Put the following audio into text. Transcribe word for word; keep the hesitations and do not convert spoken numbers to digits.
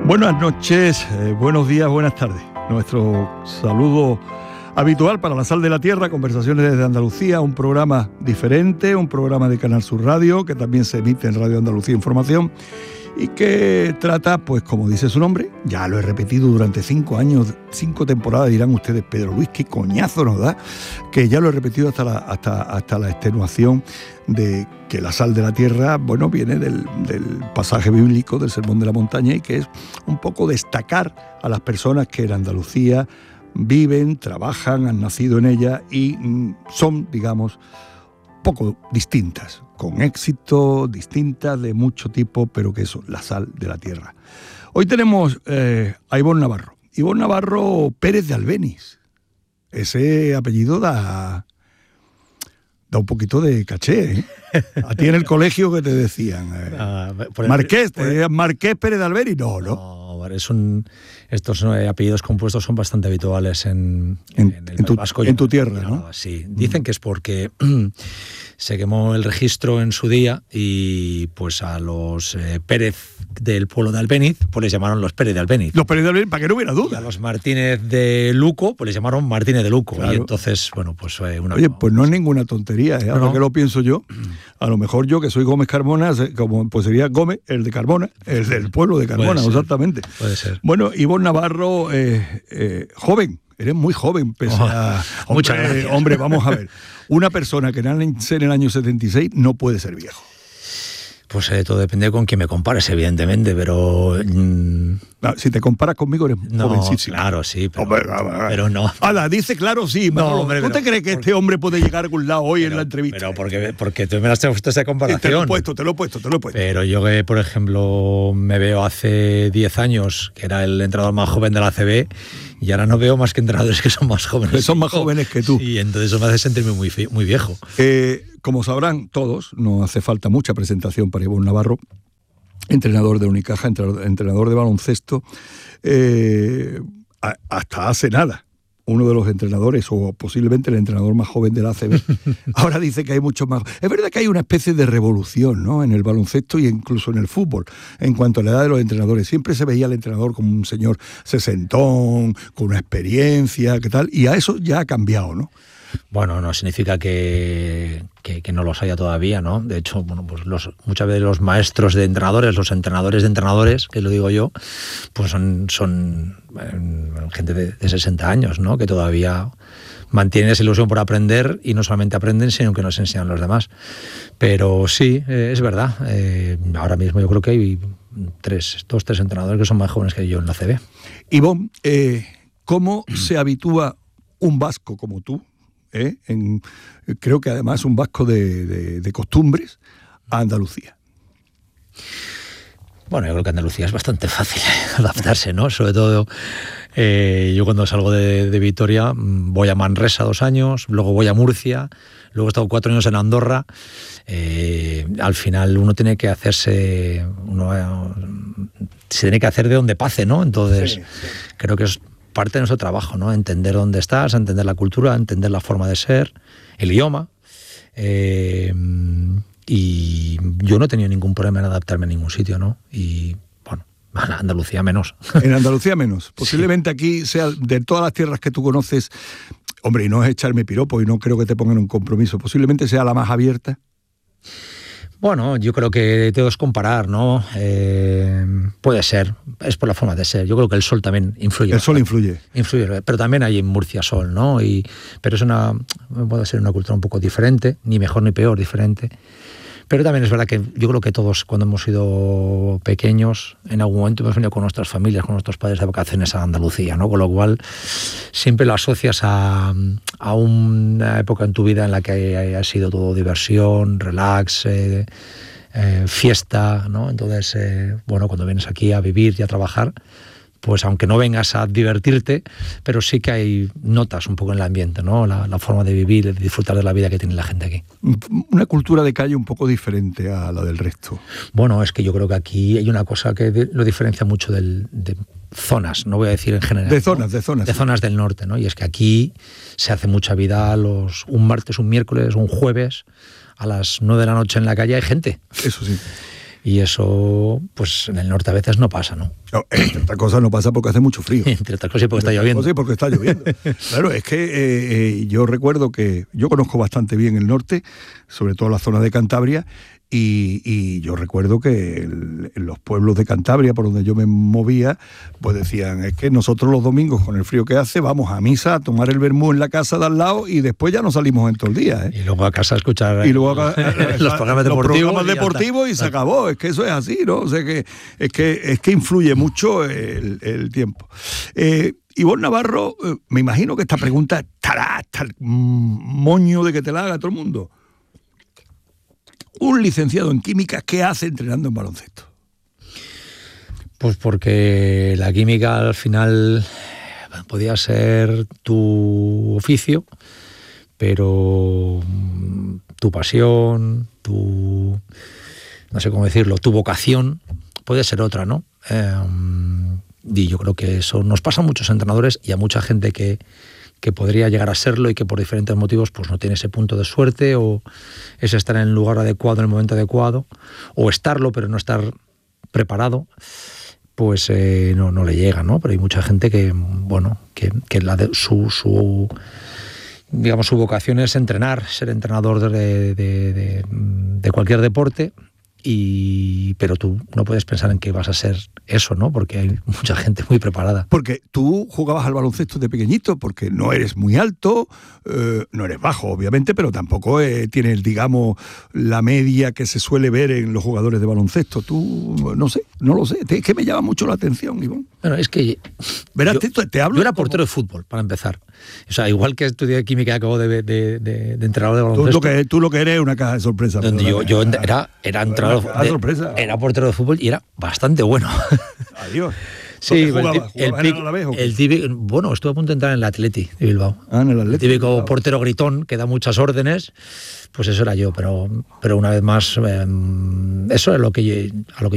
Buenas noches, eh, buenos días, buenas tardes. Nuestro saludo habitual para La Sal de la Tierra, Conversaciones desde Andalucía, un programa diferente, un programa de Canal Sur Radio, que también se emite en Radio Andalucía Información y que trata, pues como dice su nombre, ya lo he repetido durante cinco años, cinco temporadas, dirán ustedes, Pedro Luis, qué coñazo nos da, que ya lo he repetido hasta la, hasta, hasta la extenuación de que la sal de la tierra, bueno, viene del, del pasaje bíblico del Sermón de la Montaña y que es un poco destacar a las personas que en Andalucía viven, trabajan, han nacido en ella y mm, son, digamos, poco distintas, con éxito, distintas de mucho tipo, pero que eso, la sal de la tierra. Hoy tenemos eh, a Ivonne Navarro. Ivonne Navarro Pérez de Albéniz. Ese apellido da, da un poquito de caché, ¿eh? A ti en el colegio que te decían, eh, ah, por el, Marqués, por el, te decían Marqués Pérez de Albéniz, no, ¿no? No, es un, estos eh, apellidos compuestos son bastante habituales en, en, en el en tu, Vasco. En tu tierra, ¿no? Sí, dicen que es porque se quemó el registro en su día y pues a los eh, Pérez del pueblo de Albéniz pues les llamaron los Pérez de Albéniz. Los Pérez de Albéniz, para que no hubiera duda. Y a los Martínez de Luco pues les llamaron Martínez de Luco. Claro. Y entonces, bueno, pues eh, una... Oye, pues no es ninguna tontería, ¿eh? Ahora no. que lo pienso yo, a lo mejor yo que soy Gómez Carmona, como, pues sería Gómez, el de Carmona, el del pueblo de Carmona, puede exactamente. Puede ser. Bueno, Ivonne Navarro, eh, eh, joven, eres muy joven, pese oh, a... Hombre, muchas gracias. Hombre, vamos a ver, una persona que nace en el año setenta y seis no puede ser viejo. Pues eh, todo depende con quién me compares, evidentemente, pero... Mmm... No, si te comparas conmigo eres no, jovencísimo. Claro, sí, pero, hombre, hombre, pero no. Ala, dice claro sí, no, Manolo, hombre, ¿tú pero, te crees que porque, este hombre puede llegar a algún lado hoy pero, en la entrevista? Pero porque, porque tú me has puesto esa comparación. Te lo he puesto, te lo he puesto, te lo he puesto. Pero yo que, por ejemplo, me veo hace diez años, que era el entrenador más joven de la A C B, y ahora no veo más que entrenadores que son más jóvenes. Que son más jóvenes que tú. Y entonces eso me hace sentirme muy, muy viejo. Eh, como sabrán todos, no hace falta mucha presentación para Ivonne Navarro, entrenador de Unicaja, entrenador de baloncesto, eh, hasta hace nada, uno de los entrenadores, o posiblemente el entrenador más joven de la A C B. Ahora dice que hay muchos más. Es verdad que hay una especie de revolución, ¿no?, en el baloncesto y incluso en el fútbol, en cuanto a la edad de los entrenadores. Siempre se veía al entrenador como un señor sesentón, con una experiencia, ¿qué tal? Y a eso ya ha cambiado, ¿no? Bueno, no significa que, que, que no los haya todavía, ¿no? De hecho, bueno, pues los, muchas veces los maestros de entrenadores, los entrenadores de entrenadores, que lo digo yo, pues son, son eh, gente de, de sesenta años, ¿no? Que todavía mantienen esa ilusión por aprender y no solamente aprenden, sino que nos enseñan los demás. Pero sí, eh, es verdad. Eh, ahora mismo yo creo que hay tres, dos, tres entrenadores que son más jóvenes que yo en la A C B. Ivonne, eh, ¿cómo se habitúa un vasco como tú? ¿Eh? En, creo que además un vasco de, de, de costumbres a Andalucía. Bueno, yo creo que Andalucía es bastante fácil adaptarse, ¿no? Sobre todo eh, yo cuando salgo de, de Vitoria voy a Manresa dos años, luego voy a Murcia, luego he estado cuatro años en Andorra. Eh, al final uno tiene que hacerse, uno eh, se tiene que hacer de donde pase, ¿no? Entonces sí, sí. Creo que es parte de nuestro trabajo, ¿no? Entender dónde estás, entender la cultura, entender la forma de ser, el idioma. Eh, y yo no he tenido ningún problema en adaptarme a ningún sitio, ¿no? Y bueno, en Andalucía menos. En Andalucía menos. Posiblemente sí. Aquí sea, de todas las tierras que tú conoces, hombre, y no es echarme piropo y no creo que te pongan un compromiso, posiblemente sea la más abierta. Bueno, yo creo que todo es comparar, ¿no? Eh, puede ser, es por la forma de ser. Yo creo que el sol también influye. El sol influye. Influye, pero también hay en Murcia sol, ¿no? Y, pero es una, puede ser una cultura un poco diferente, ni mejor ni peor, diferente. Pero también es verdad que yo creo que todos, cuando hemos sido pequeños, en algún momento hemos venido con nuestras familias, con nuestros padres de vacaciones a Andalucía, ¿no? Con lo cual siempre lo asocias a, a una época en tu vida en la que ha sido todo diversión, relax, eh, eh, fiesta, ¿no? Entonces, eh, bueno, cuando vienes aquí a vivir y a trabajar, pues aunque no vengas a divertirte, pero sí que hay notas un poco en el ambiente, ¿no? La, la forma de vivir, de disfrutar de la vida que tiene la gente aquí. Una cultura de calle un poco diferente a la del resto. Bueno, es que yo creo que aquí hay una cosa que de, lo diferencia mucho del, de zonas, no voy a decir en general. De zonas, ¿no? de zonas. De sí. zonas del norte, ¿no? Y es que aquí se hace mucha vida los un martes, un miércoles, un jueves, a las nueve de la noche en la calle hay gente. Eso sí. Y eso, pues en el norte a veces no pasa, ¿no? No, entre otras cosas no pasa porque hace mucho frío. Entre otras cosas y porque está lloviendo. Sí, porque está lloviendo. Claro, es que eh, eh, yo recuerdo que yo conozco bastante bien el norte, sobre todo la zona de Cantabria, y, y yo recuerdo que el, en los pueblos de Cantabria, por donde yo me movía, pues decían, es que nosotros los domingos, con el frío que hace, vamos a misa a tomar el vermú en la casa de al lado y después ya no salimos en todo el día, ¿eh? Y luego a casa a escuchar y luego a, los programas deportivos. Los programas y, deportivos y se acabó. Es que eso es así, ¿no? O sea, que, es, que, es que influye mucho el, el tiempo. Eh, Ivonne Navarro, eh, me imagino que esta pregunta estará hasta el moño de que te la haga todo el mundo. Un licenciado en química, ¿qué hace entrenando en baloncesto? Pues porque la química al final podía ser tu oficio, pero tu pasión, tu, no sé cómo decirlo, tu vocación puede ser otra, ¿no? Eh, y yo creo que eso nos pasa a muchos entrenadores y a mucha gente que, que podría llegar a serlo y que por diferentes motivos pues no tiene ese punto de suerte, o es estar en el lugar adecuado en el momento adecuado, o estarlo pero no estar preparado, pues eh, no, no le llega, ¿no? Pero hay mucha gente que, bueno, que, que la de, su, su, digamos, su vocación es entrenar, ser entrenador de, de, de, de cualquier deporte. Y, pero tú no puedes pensar en que vas a ser eso, ¿no? Porque hay mucha gente muy preparada. Porque tú jugabas al baloncesto de pequeñito, porque no eres muy alto, eh, no eres bajo, obviamente, pero tampoco eh, tienes, digamos, la media que se suele ver en los jugadores de baloncesto. Tú, no sé, no lo sé. Es que me llama mucho la atención, Ivonne. Bueno, es que... Verás, yo, te, te hablo yo era como... portero de fútbol, para empezar. O sea, igual que estudié química y acabo de, de, de, de entrenador de baloncesto. Tú lo, que, tú lo que eres es una caja de sorpresa. Donde yo, yo era, era entrenador de, sorpresa. Era portero de fútbol y era bastante bueno. Adiós. Sí, jugaba, el, jugaba el, en el Alavés, el típico, bueno, estuve a punto de entrar en el Atleti de Bilbao. Ah, en el Atleti. El típico Bilbao. Portero gritón que da muchas órdenes, pues eso era yo, pero, pero una vez más, eh, eso es lo que, a lo que